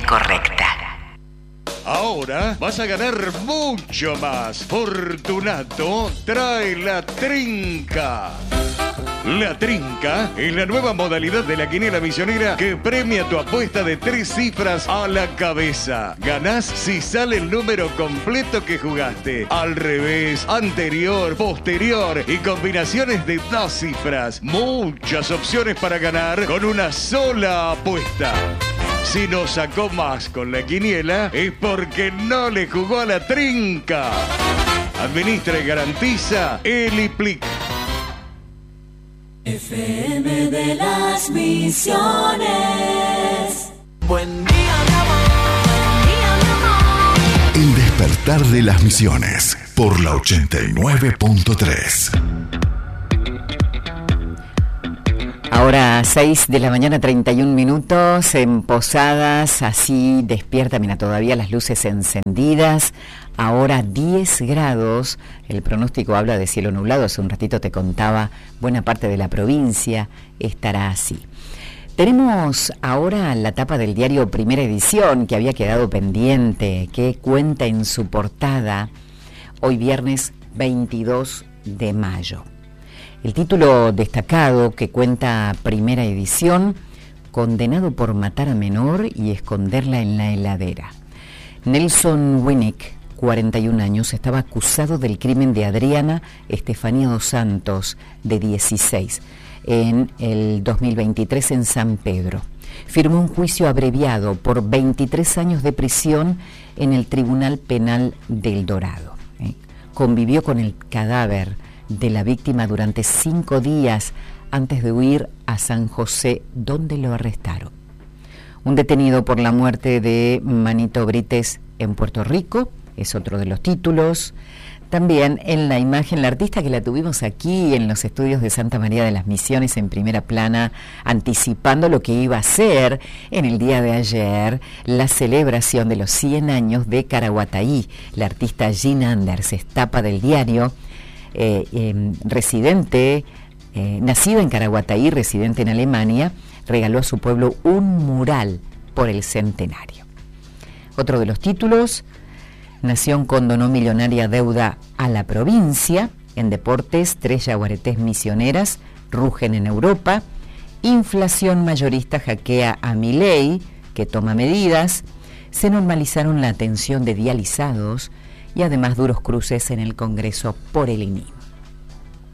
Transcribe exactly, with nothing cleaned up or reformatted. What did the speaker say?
correcta. Ahora vas a ganar mucho más. Fortunato trae la trinca. La trinca es la nueva modalidad de la quiniela misionera que premia tu apuesta de tres cifras a la cabeza. Ganás si sale el número completo que jugaste. Al revés, anterior, posterior y combinaciones de dos cifras. Muchas opciones para ganar con una sola apuesta. Si no sacó más con la quiniela es porque no le jugó a la trinca. Administra y garantiza Eliplic. F M de las Misiones. Buen día, mi amor. Buen día, mi amor. El despertar de las Misiones por la ochenta y nueve punto tres. Ahora seis de la mañana, treinta y un minutos, en Posadas, así despierta, mira, todavía las luces encendidas. Ahora diez grados, el pronóstico habla de cielo nublado, hace un ratito te contaba, buena parte de la provincia estará así. Tenemos ahora la tapa del diario Primera Edición, que había quedado pendiente, que cuenta en su portada, hoy viernes veintidós de mayo. El título destacado que cuenta Primera Edición, condenado por matar a menor y esconderla en la heladera. Nelson Winnick, cuarenta y un años, estaba acusado del crimen de Adriana Estefanía dos Santos, de dieciséis, en el dos mil veintitrés en San Pedro. Firmó un juicio abreviado por veintitrés años de prisión en el Tribunal Penal del Dorado. ¿eh? Convivió con el cadáver de la víctima durante cinco días antes de huir a San José, donde lo arrestaron. Un detenido por la muerte de Manito Brites en Puerto Rico es otro de los títulos. También en la imagen, la artista que la tuvimos aquí en los estudios de Santa María de las Misiones en primera plana, anticipando lo que iba a ser en el día de ayer la celebración de los cien años de Caraguataí. La artista Jean Anders, es tapa del diario, eh, eh, residente, eh, nacida en Caraguataí, residente en Alemania, regaló a su pueblo un mural por el centenario. Otro de los títulos: Nación condonó millonaria deuda a la provincia. En deportes, tres yaguaretés misioneras rugen en Europa. Inflación mayorista hackea a Milei, que toma medidas. Se normalizaron la atención de dializados y además duros cruces en el Congreso por el I N I.